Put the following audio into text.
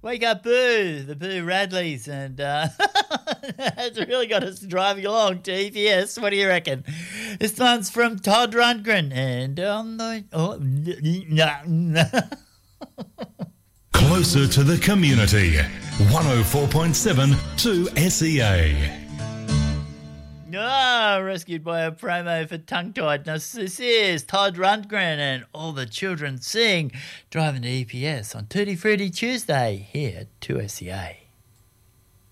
Wake up, Boo, the Boo Radleys, and it's really got us driving along to EPS. What do you reckon? This one's from Todd Rundgren, and Closer to the community, 104.7 to SEA. Rescued by a promo for tongue-tied. Now, this is Todd Rundgren and all the children sing, driving to EPS on Tutti Frutti Tuesday here at 2SEA.